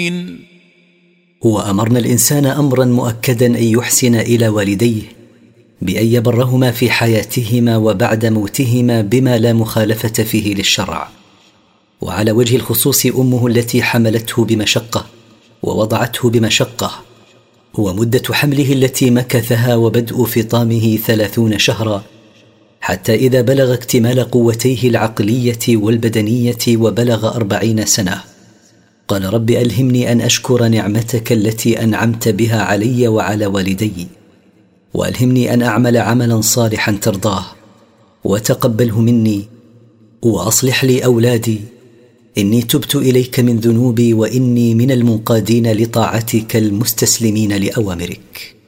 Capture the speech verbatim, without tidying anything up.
وأمرنا الإنسان أمرا مؤكدا أن يحسن إلى والديه بأن يبرهما في حياتهما وبعد موتهما بما لا مخالفة فيه للشرع، وعلى وجه الخصوص أمه التي حملته بمشقة ووضعته بمشقة، ومدة حمله التي مكثها وبدء فطامه ثلاثون شهرا، حتى إذا بلغ اكتمال قوتيه العقلية والبدنية وبلغ أربعين سنة قال: رب ألهمني أن أشكر نعمتك التي أنعمت بها علي وعلى والدي، وألهمني أن أعمل عملا صالحا ترضاه، وتقبله مني، وأصلح لي أولادي، إني تبت إليك من ذنوبي، وإني من المنقادين لطاعتك المستسلمين لأوامرك.